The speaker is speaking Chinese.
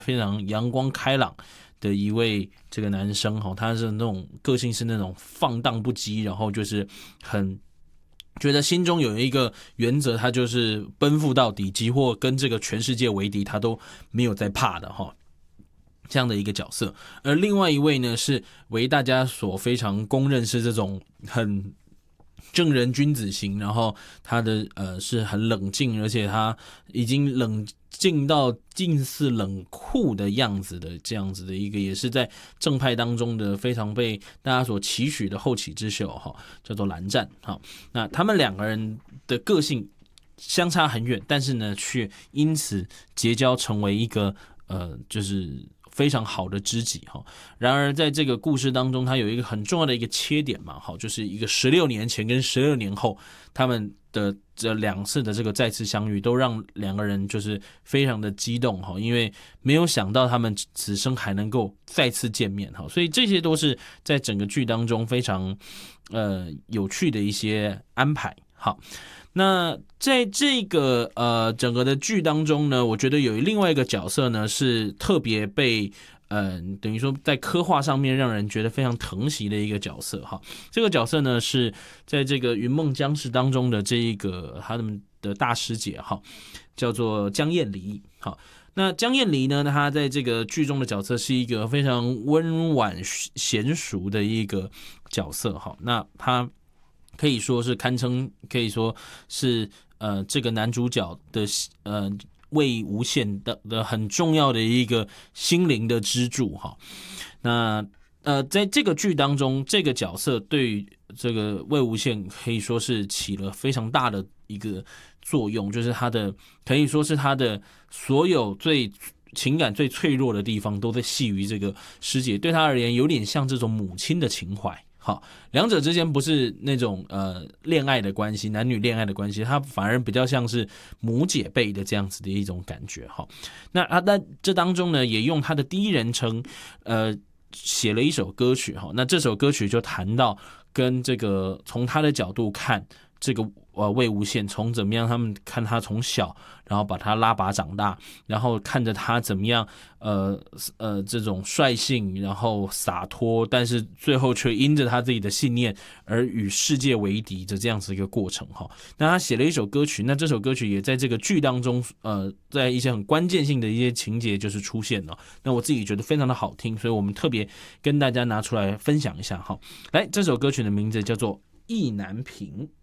非常阳光开朗的一位这个男生哈，他是那种个性是那种放荡不羁，然后就是很觉得心中有一个原则，他就是奔赴到底，即或跟这个全世界为敌，他都没有在怕的哈。这样的一个角色，而另外一位呢，是为大家所非常公认是这种很正人君子型，然后他的是很冷静，而且他已经冷静到近似冷酷的样子的这样子的一个，也是在正派当中的非常被大家所期许的后起之秀哈，叫做蓝湛哈。那他们两个人的个性相差很远，但是呢，却因此结交成为一个就是非常好的知己哈。然而在这个故事当中，它有一个很重要的一个切点嘛，好，就是一个16年前跟16年后他们的这2次的这个再次相遇，都让两个人就是非常的激动哈，因为没有想到他们此生还能够再次见面哈，所以这些都是在整个剧当中非常有趣的一些安排。好，那在这个整个的剧当中呢，我觉得有另外一个角色呢是特别被等于说在刻画上面让人觉得非常疼惜的一个角色哈。这个角色呢是在这个云梦江氏当中的这一个他们的大师姐哈，叫做江燕离。好，那江燕离呢，她在这个剧中的角色是一个非常温婉娴熟的一个角色哈。那她可以说是堪称，可以说是这个男主角的魏无羡的很重要的一个心灵的支柱哈。那在这个剧当中，这个角色对于这个魏无羡可以说是起了非常大的一个作用，就是他的可以说是他的所有情感最脆弱的地方都在系于这个师姐，对他而言有点像这种母亲的情怀。好，两者之间不是那种恋爱的关系，男女恋爱的关系，它反而比较像是母姐辈的这样子的一种感觉哈。那他在这当中呢，也用他的第一人称写了一首歌曲哈。那这首歌曲就谈到跟这个从他的角度看这个魏无羡，从怎么样他们看他从小，然后把他拉拔长大，然后看着他怎么样这种率性，然后洒脱，但是最后却因着他自己的信念而与世界为敌的这样子一个过程哈。那他写了一首歌曲，那这首歌曲也在这个剧当中在一些很关键性的一些情节就是出现了。那我自己觉得非常的好听，所以我们特别跟大家拿出来分享一下哈。来，这首歌曲的名字叫做《意难平》。